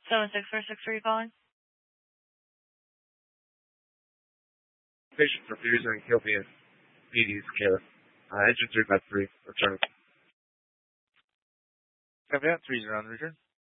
7646, where are you calling? Patient for using Kilpian PD's care. Engine 353, returning. Copy that, 30 on the return.